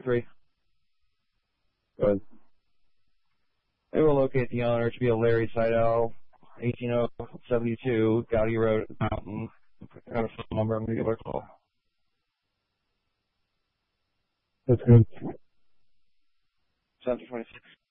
3. Good. They will locate the owner to be a Larry Seidel, 18072 Gowdy Road, Mountain. I got a phone number. I'm going to give her a call. That's good. Center 26.